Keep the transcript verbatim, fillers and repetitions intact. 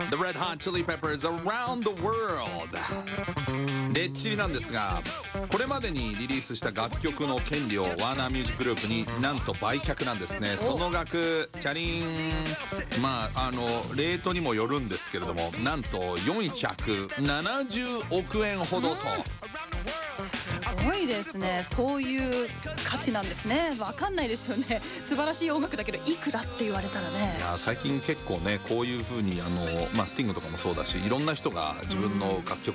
The Red Hot Chili Peppers Around the World。レッチリなんですが、これまでにリリースした楽曲の権利をワーナーミュージックグループになんと売却なんですね。その額チャリン、まああのレートにもよるんですけれども、なんとよんひゃくななじゅうおくえんほどと。 すごいですね。そういう価値なんですね。わかんないですよね。素晴らしい音楽だけどいくらって言われたらね。 いや最近結構ねこういう風にあの、まあ、スティングとかもそうだし、いろんな人が自分の楽曲